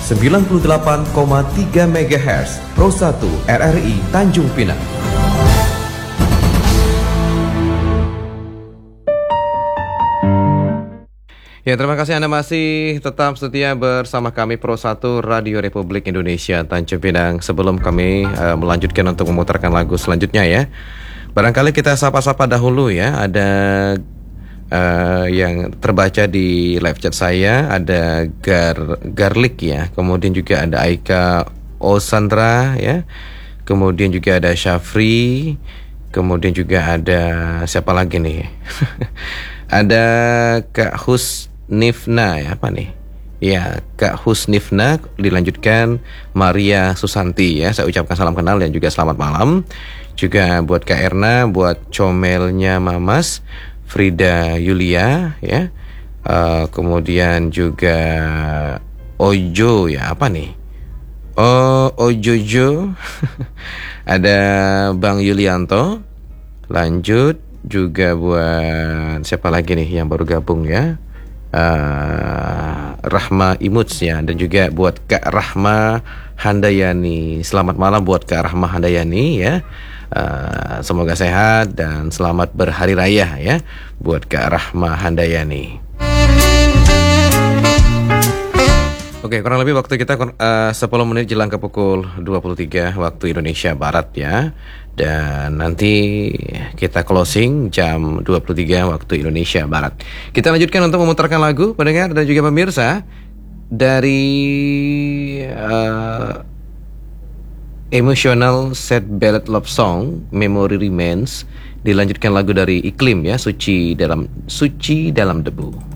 98,3 MHz Pro 1 RRI Tanjung Pinang. Ya, terima kasih Anda masih tetap setia bersama kami Pro 1 Radio Republik Indonesia Tanjung Pinang. Sebelum kami melanjutkan untuk memutarkan lagu selanjutnya ya, barangkali kita sapa-sapa dahulu ya. Ada yang terbaca di live chat saya, ada Garlic ya, kemudian juga ada Aika Osandra ya, kemudian juga ada Syafri, kemudian juga ada siapa lagi nih? Ada Kak Husnifna ya, apa nih? Ya, Kak Husnifna, dilanjutkan Maria Susanti ya. Saya ucapkan salam kenal dan juga selamat malam. Juga buat Kak Erna, buat comelnya Mamas, Frida Yulia ya. Kemudian juga Ojo ya, apa nih? Oh, Ojojo. Ada Bang Yulianto. Lanjut juga buat siapa lagi nih yang baru gabung ya? Rahma Imuts ya, dan juga buat Kak Rahma Handayani. Selamat malam buat Kak Rahma Handayani ya. Semoga sehat dan selamat berhari raya ya buat Kak Rahma Handayani. Oke, kurang lebih waktu kita 10 menit jelang ke pukul 23 waktu Indonesia Barat ya. Dan nanti kita closing jam 23 waktu Indonesia Barat. Kita lanjutkan untuk memutarkan lagu pendengar dan juga pemirsa dari Emotional Sad Ballad Love Song Memory Remains. Dilanjutkan lagu dari Iklim ya, Suci dalam Debu.